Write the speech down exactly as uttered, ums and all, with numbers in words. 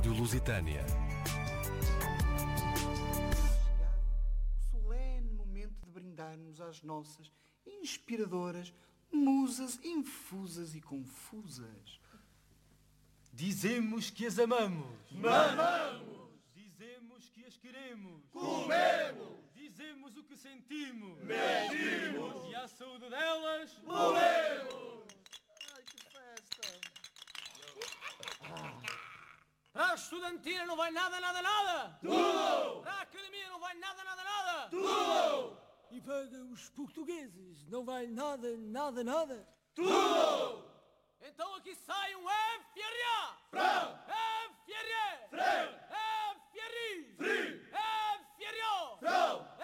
Rádio Lusitânia. O solene momento de brindarmos às nossas inspiradoras musas infusas e confusas. Dizemos que as amamos. Mamamos. Dizemos que as queremos. Comemos. Dizemos o que sentimos. Medimos. E à saúde delas, Morremos. Ai, que festa! para a estudantina não vai nada, nada, nada. Tudo. Para a academia não vai nada, nada, nada. Tudo. E para os portugueses não vai nada, nada, nada. Tudo. Então aqui sai um F R A. Frão. F R E. Frão. F R I. Frio. F R O. Frão.